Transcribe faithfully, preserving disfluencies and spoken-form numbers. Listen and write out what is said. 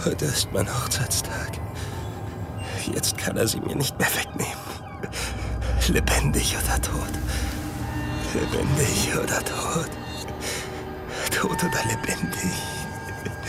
Heute ist mein Hochzeitstag. Jetzt kann er sie mir nicht mehr wegnehmen. Lebendig oder tot. Lebendig oder tot. Tot oder lebendig.